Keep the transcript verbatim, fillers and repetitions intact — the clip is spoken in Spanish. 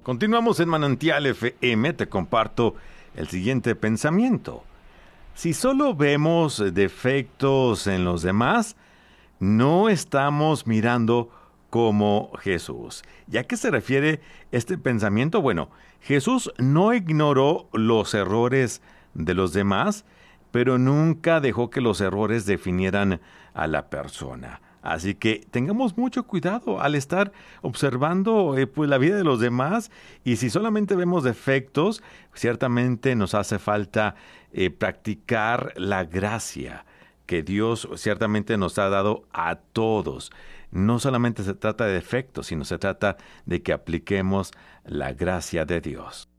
Continuamos en Manantial F M, te comparto el siguiente pensamiento. Si solo vemos defectos en los demás, no estamos mirando como Jesús. ¿Y a qué se refiere este pensamiento? Bueno, Jesús no ignoró los errores de los demás, pero nunca dejó que los errores definieran a la persona. Así que tengamos mucho cuidado al estar observando eh, pues, la vida de los demás, y si solamente vemos defectos, ciertamente nos hace falta eh, practicar la gracia que Dios ciertamente nos ha dado a todos. No solamente se trata de defectos, sino se trata de que apliquemos la gracia de Dios.